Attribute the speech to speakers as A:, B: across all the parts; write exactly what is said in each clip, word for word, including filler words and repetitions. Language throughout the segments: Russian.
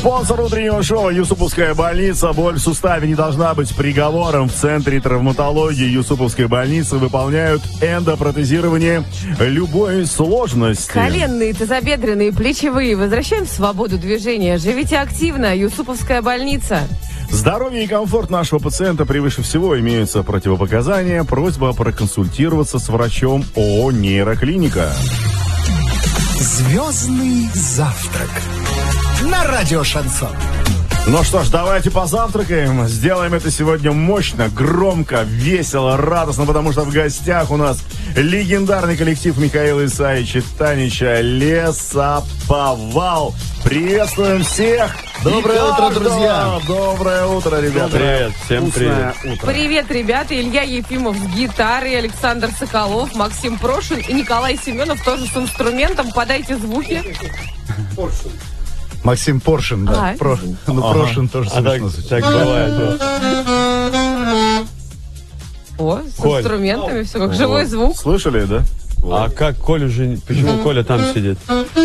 A: Спонсор утреннего шоу Юсуповская больница. Боль в суставе не должна быть приговором. В Центре травматологии Юсуповской больницы выполняют эндопротезирование любой сложности.
B: Коленные, тазобедренные, плечевые. Возвращаем свободу движения. Живите активно. Юсуповская больница.
A: Здоровье и комфорт нашего пациента превыше всего. Имеются противопоказания. Просьба проконсультироваться с врачом ООО «Нейроклиника».
C: Звездный завтрак на радио Шансон.
A: Ну что ж, давайте позавтракаем. Сделаем это сегодня мощно, громко, весело, радостно, потому что в гостях у нас легендарный коллектив Михаила Исаевича Танича «Лесоповал». Приветствуем всех!
D: Доброе
A: и
D: утро, друзья!
A: Доброе утро, ребята!
D: Привет, всем привет!
B: Утро. Привет, ребята! Илья Ефимов с гитарой, Александр Соколов, Максим Прошин и Николай Семенов тоже с инструментом. Подайте звуки.
D: Поршин. Максим Поршин, да.
B: А,
D: Про... Ну, ага. Поршин тоже
E: а
D: смешно.
E: Так, так бывает.
B: О, с
E: Коль.
B: инструментами, все как живой звук.
A: Слышали, да?
E: А как Коля же... Почему Коля там сидит?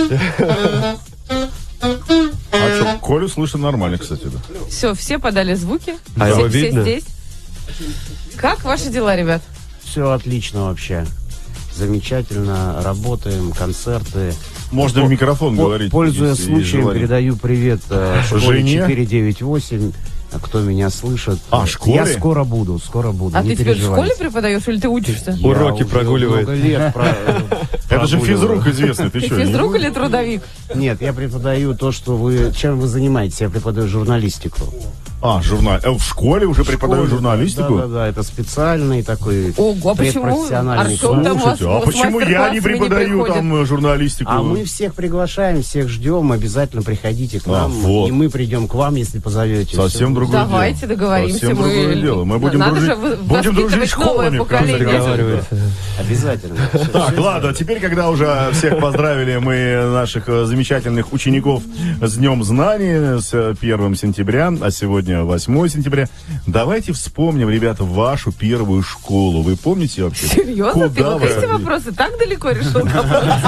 A: А что, Колю слышно нормально, кстати, да.
B: Все, все подали звуки.
E: А
B: все,
E: его
B: все
E: видно?
B: здесь. Как ваши дела, ребят?
F: Все отлично вообще. Замечательно. Работаем, концерты.
A: Можно в микрофон
F: По-
A: говорить.
F: Пользуясь
A: если
F: случаем,
A: желание.
F: передаю привет э, школе
A: Жене?
F: четыре девять восемь. Кто меня слышит.
A: А, школе?
F: Я скоро буду, скоро буду.
B: А
F: не
B: ты теперь в
F: переживайте.
B: школе преподаешь или ты учишься?
F: Я
E: Уроки
F: уже
E: прогуливает.
F: много лет про-
A: Это же
F: прогуливаю.
A: физрук известный, ты
B: Ты
A: что?
B: физрук или трудовик?
F: Нет, я преподаю то, что вы... Чем вы занимаетесь? Я преподаю журналистику.
A: А, журнал. Э, в школе уже преподаю
F: Школе,
A: журналистику?
F: Да, да, да, это специальный такой
B: Ого, а почему
F: предпрофессиональный
B: Артем
F: курс.
B: там у вас
A: Слушайте, а
B: с
A: почему я не
B: мастер-классами
A: преподаю
B: приходит?
A: там э, журналистику?
F: А мы всех приглашаем, всех ждем, обязательно приходите к
A: А,
F: нам,
A: вот.
F: и мы придем к вам, если позовете.
A: Совсем
F: Всё.
A: другое
B: Давайте
A: дело.
B: договоримся.
A: Совсем
B: мы...
A: другое дело. Мы будем
B: Надо
A: дружить,
B: же вы-
A: будем дружить
B: воспитывать новое
A: школами. в конце
B: поколение.
A: концов.
E: Договаривается.
F: Обязательно. Всё,
A: Так,
F: всё
A: ладно, теперь, когда уже всех поздравили мы, наших э, замечательных учеников, с Днем Знаний, с э, первого сентября, а сегодня восьмое сентября, давайте вспомним, ребята, вашу первую школу. Вы помните вообще?
B: Серьезно? Ты
A: Куда
B: вот
A: вы
B: эти
A: ходили?
B: вопросы так далеко решил добраться?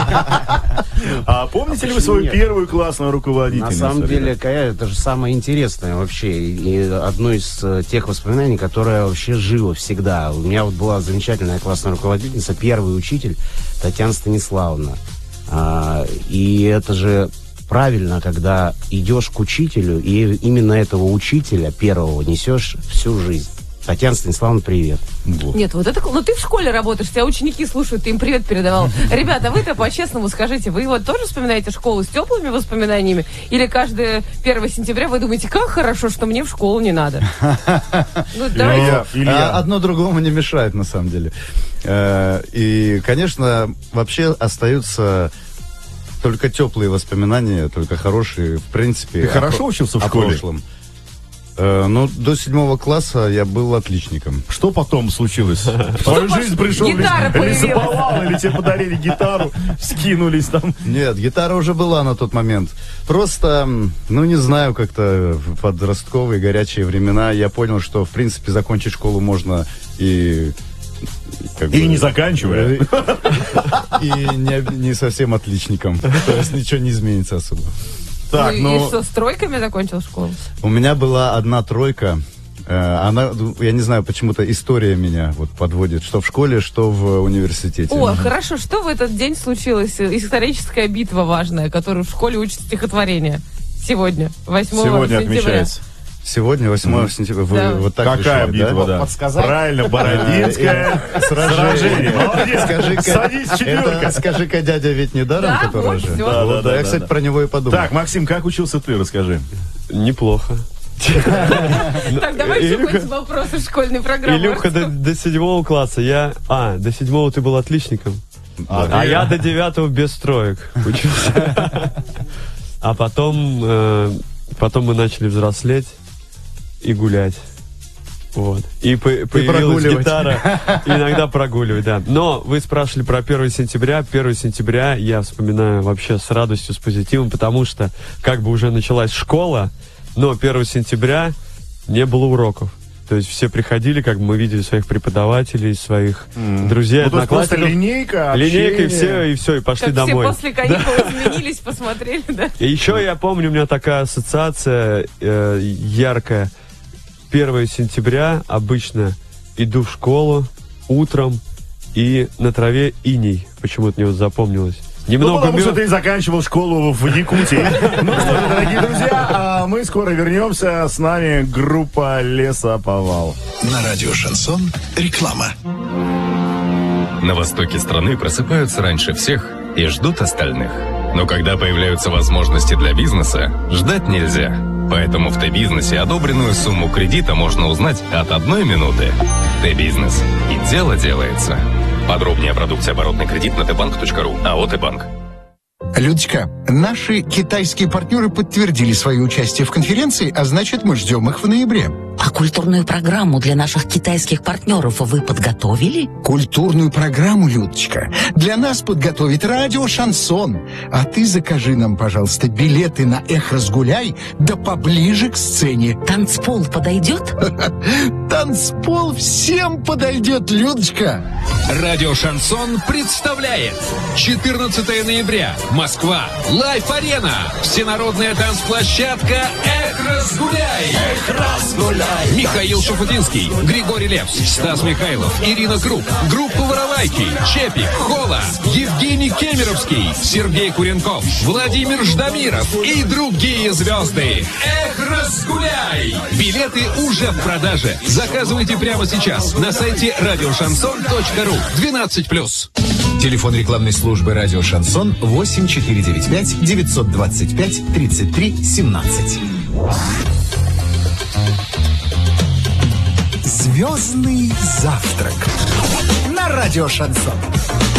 A: А помните ли вы
F: почему
A: свою
F: нет?
A: первую классную руководительницу?
F: На самом деле,
A: ребята?
F: какая- это же самое интересное вообще. И одно из э, тех воспоминаний, которое вообще жило всегда. У меня вот была замечательная классная руководительница, первый учитель Татьяна Станиславовна. А, и это же правильно, когда идешь к учителю, и именно этого учителя первого несешь всю жизнь. Татьяна Станиславовна, привет.
A: Вот.
B: Нет, вот это... Ну, ты в школе работаешь, тебя ученики слушают, ты им привет передавал. Ребята, вы-то по-честному скажите, вы вот тоже вспоминаете школу с теплыми воспоминаниями? Или каждое первое сентября вы думаете, как хорошо, что мне в школу не надо? Ну, давайте.
A: Илья, Илья.
D: А, одно другому не мешает, на самом деле. Э, И, конечно, вообще остаются только теплые воспоминания, только хорошие, в принципе.
A: Ты
D: о
A: хорошо
D: про-
A: учился в
D: о
A: школе?
D: прошлом. Э, Ну, до седьмого класса я был отличником.
A: Что потом случилось? В твою
B: пош-
A: жизнь пришел
B: гитара
A: лес-
B: появилась.
A: лесоповал, или тебе подарили гитару, скинулись там.
D: Нет, гитара уже была на тот момент. Просто, м, ну, не знаю, как-то в подростковые горячие времена я понял, что, в принципе, закончить школу можно и... как
A: И
D: бы,
A: не заканчивая.
D: И не, не совсем отличником. То есть ничего не изменится особо.
A: Так,
B: Ну, и
A: ну...
B: что, с тройками закончил школу?
D: У меня была одна тройка. Э, Она, я не знаю, почему-то история меня вот подводит, что в школе, что в университете.
B: О, хорошо, что в этот день случилось? Историческая битва важная, которую в школе учат стихотворение. Сегодня, восьмого
A: Сегодня
B: сентября.
A: отмечается.
D: Сегодня, восьмого сентября, вы
B: Да.
D: вот так
A: Какая
D: решили,
A: битва,
D: да?
A: да?
F: Подсказать?
A: Правильно, Бородинская.
D: Сражение.
A: Молодец.
D: Скажи-ка,
A: Садись, четверка.
D: это, скажи-ка, дядя ведь не даром,
B: Да,
D: который
B: вот
D: же.
B: всё.
A: Да,
D: Вот,
A: да,
D: да,
A: да,
D: я, кстати,
A: да.
D: про него и подумал.
A: Так, Максим, как учился ты, расскажи.
E: Неплохо.
B: Так, давай еще
E: Илюха-
B: хоть вопросы школьной программы.
E: Илюха до, до седьмого класса. Я... А, до седьмого ты был отличником.
A: А,
E: А
A: ты-
E: я до девятого без троек учился. А потом, э, потом мы начали взрослеть и гулять. Вот. И по- появилась
D: прогуливать.
E: гитара. И иногда прогуливать, да. Но вы спрашивали про первое сентября. первое сентября я вспоминаю вообще с радостью, с позитивом, потому что как бы уже началась школа, но первого сентября не было уроков. То есть все приходили, как бы мы видели своих преподавателей, своих mm. друзей,
A: ну,
E: одноклассников.
A: Просто линейка, общение.
E: Линейка, и все, и все, и пошли
B: как
E: домой.
B: Все после каникул изменились, посмотрели, да?
E: И еще я помню, у меня такая ассоциация э, яркая. первое сентября обычно иду в школу утром, и на траве иней. Почему-то мне вот запомнилось. Немного
A: ну, потому
E: мё...
A: что ты заканчивал школу в Якутии. Ну что ж, дорогие друзья, мы скоро вернемся. С нами группа «Лесоповал».
C: На радио «Шансон» реклама.
G: На востоке страны просыпаются раньше всех и ждут остальных. Но когда появляются возможности для бизнеса, ждать нельзя. Поэтому в Т-бизнесе одобренную сумму кредита можно узнать от одной минуты. Т-бизнес. И дело делается. Подробнее о продукции оборотный кредит на тбанк точка ру. АО «Т-банк».
C: Людочка, наши китайские партнеры подтвердили свое участие в конференции, а значит, мы ждем их в ноябре.
H: А культурную программу для наших китайских партнеров вы подготовили?
C: Культурную программу, Людочка, для нас подготовит радио «Шансон». А ты закажи нам, пожалуйста, билеты на «Эх, разгуляй», да поближе к сцене.
H: Танцпол подойдет?
C: Танцпол всем подойдет, Людочка.
I: Радио «Шансон» представляет четырнадцатого ноября. Москва. Лайф-арена. Всенародная танцплощадка «Эх, разгуляй». Эх, разгуляй. Михаил Шафутинский, Григорий Лепс, Стас Михайлов, Ирина Круг, группа «Воровайки», Чепик, Хола, Евгений Кемеровский, Сергей Куренков, Владимир Ждамиров и другие звезды. Эх, разгуляй! Билеты уже в продаже. Заказывайте прямо сейчас на сайте радио шансон точка ру. двенадцать плюс.
J: Телефон рекламной службы «Радио Шансон» восемь четыре девять пять девятьсот двадцать пять тридцать три семнадцать.
C: Звездный завтрак на радио «Шансон».